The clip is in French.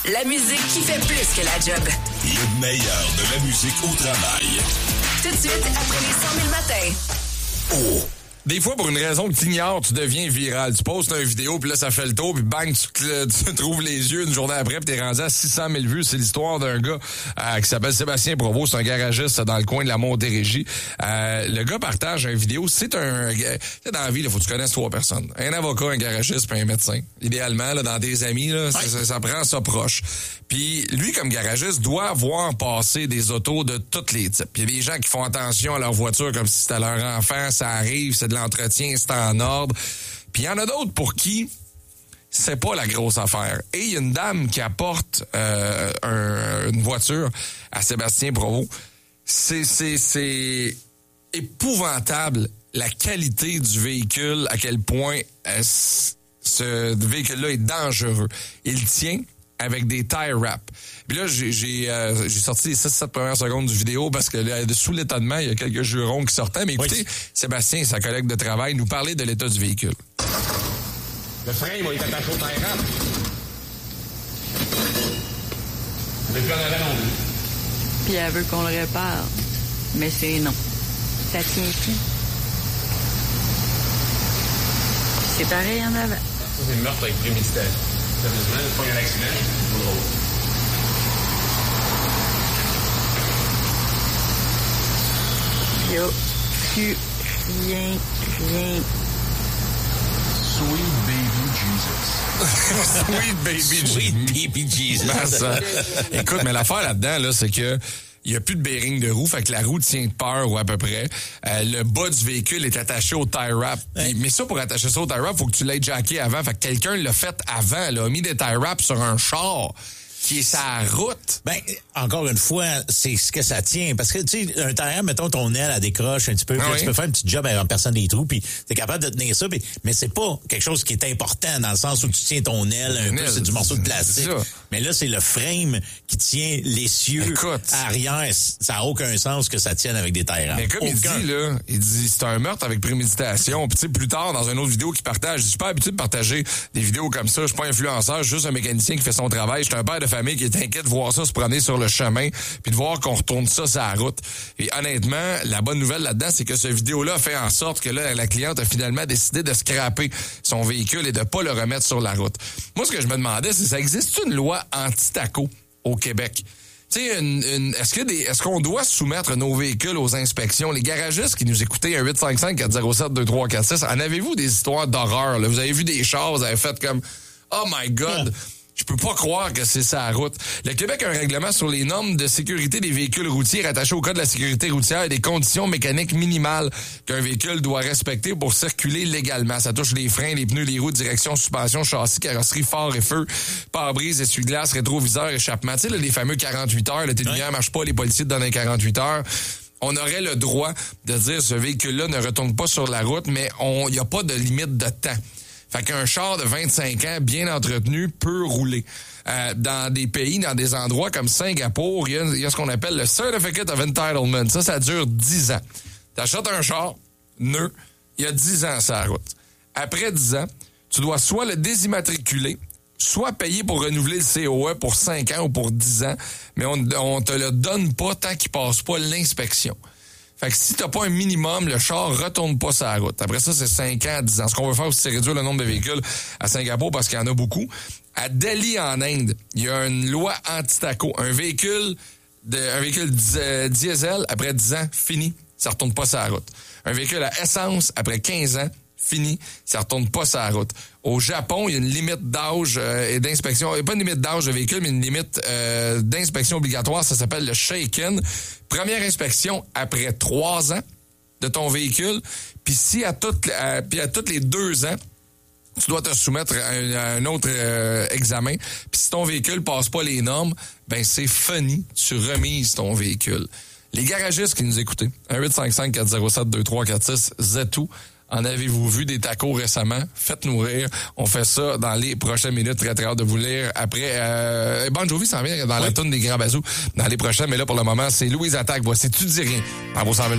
la musique qui fait plus que la job. Le meilleur de la musique au travail. Tout de suite, après les 100 000 matins. Oh! Des fois, pour une raison que tu ignores, tu deviens viral. Tu postes une vidéo, puis là, ça fait le tour, puis bang, tu trouves les yeux une journée après, puis t'es rendu à 600 000 vues. C'est l'histoire d'un gars qui s'appelle Sébastien Provost. C'est un garagiste dans le coin de la Montérégie. Le gars partage une vidéo. C'est un... Dans la vie, il faut que tu connaisses 3 personnes. Un avocat, un garagiste, puis un médecin. Idéalement, là, dans tes amis, là, ça prend ça proche. Puis lui, comme garagiste, doit voir passer des autos de tous les types. Il y a des gens qui font attention à leur voiture comme si c'était leur enfant. Ça arrive, c'est de l'entretien, c'est en ordre. Puis il y en a d'autres pour qui c'est pas la grosse affaire. Et il y a une dame qui apporte une voiture à Sébastien Provost. C'est épouvantable la qualité du véhicule, à quel point ce véhicule-là est dangereux. Il tient avec des tire wraps. Puis là, j'ai sorti les 6-7 premières secondes du vidéo parce que là, sous l'étonnement, il y a quelques jurons qui sortaient. Mais écoutez, Sébastien et sa collègue de travail nous parlaient de l'état du véhicule. Le frein, il va être attaché au tire wrap. Mais plus en avant non plus. Puis elle veut qu'on le répare. Mais c'est non. Ça tient plus. C'est pareil en avant. Ça, c'est le meurtre avec préméditation. Sérieusement, il faut qu'il y ait un accident, c'est pas drôle. Il n'y a plus rien. Sweet baby Jesus. Écoute, mais l'affaire là-dedans, là, c'est que il y a plus de bearing de roue, fait que la roue tient de peur ou à peu près. Le bas du véhicule est attaché au tire wrap. Mais ça, pour attacher ça au tire wrap, faut que tu l'aies jacké avant. Fait que quelqu'un l'a fait avant, là, a mis des tire wraps sur un char qui est sa route. Ben, encore une fois, c'est ce que ça tient. Parce que, tu sais, un tire, mettons, ton aile, elle décroche un petit peu, puis tu peux faire un petit job en personne des trous, puis t'es capable de tenir ça, mais c'est pas quelque chose qui est important dans le sens où tu tiens ton aile un peu, c'est du morceau de plastique. Mais là, c'est le frame qui tient l'essieu arrière. Ça n'a aucun sens que ça tienne avec des tire. Mais comme il dit, c'est un meurtre avec préméditation. Puis tu sais, plus tard, dans une autre vidéo qu'il partage, je suis pas habitué de partager des vidéos comme ça. Je suis pas influenceur, je suis juste un mécanicien qui fait son travail. Je suis un père de famille qui est inquiet de voir ça se promener sur le chemin, puis de voir qu'on retourne ça sur la route. Et honnêtement, la bonne nouvelle là-dedans, c'est que ce vidéo-là fait en sorte que là, la cliente a finalement décidé de scraper son véhicule et de pas le remettre sur la route. Moi, ce que je me demandais, c'est, ça existe une loi anti-taco au Québec? Tu sais, est-ce qu'on doit soumettre nos véhicules aux inspections? Les garagistes qui nous écoutaient, 1-855-407-2346, en avez-vous des histoires d'horreur, là? Vous avez vu des choses, vous avez fait comme, oh my God! Je peux pas croire que c'est ça la route. Le Québec a un règlement sur les normes de sécurité des véhicules routiers rattachés au code de la sécurité routière et des conditions mécaniques minimales qu'un véhicule doit respecter pour circuler légalement. Ça touche les freins, les pneus, les roues, direction, suspension, châssis, carrosserie, phare et feu, pare-brise, essuie-glace, rétroviseur, échappement. Tu sais, là, les fameux 48 heures, tes lumières marchent pas, les policiers te donnent un 48 heures. On aurait le droit de dire ce véhicule-là ne retourne pas sur la route, mais il n'y a pas de limite de temps. Fait qu'un char de 25 ans bien entretenu peut rouler. Dans des pays, dans des endroits comme Singapour, il y a ce qu'on appelle le Certificate of Entitlement. Ça dure 10 ans. T'achètes un char, neuf, il y a 10 ans sur la route. Après 10 ans, tu dois soit le désimmatriculer, soit payer pour renouveler le COE pour 5 ans ou pour 10 ans, mais on te le donne pas tant qu'il passe pas l'inspection. Fait que si t'as pas un minimum, le char retourne pas sur la route. Après ça, c'est 5 ans à 10 ans. Ce qu'on veut faire aussi, c'est réduire le nombre de véhicules à Singapour parce qu'il y en a beaucoup. À Delhi, en Inde, il y a une loi anti-taco. Un véhicule diesel, après 10 ans, fini, ça retourne pas sur la route. Un véhicule à essence, après 15 ans, fini, ça retourne pas sur la route. Au Japon, il y a une limite d'âge et d'inspection. Il n'y a pas une limite d'âge de véhicule, mais une limite d'inspection obligatoire. Ça s'appelle le Shaken. Première inspection après 3 ans de ton véhicule. Puis si à toutes les 2 ans, tu dois te soumettre à un autre examen. Puis si ton véhicule passe pas les normes, ben c'est funny. Tu remises ton véhicule. Les garagistes qui nous écoutaient, 1-855-407-2346, Zetou. En avez-vous vu des tacos récemment? Faites-nous rire. On fait ça dans les prochaines minutes. Très, très hâte de vous lire. Après, Bon Jovi s'en vient dans la toune des Grands Bazous dans les prochaines. Mais là, pour le moment, c'est Louise Attaque. Voici Tu dis rien. En vos 100 000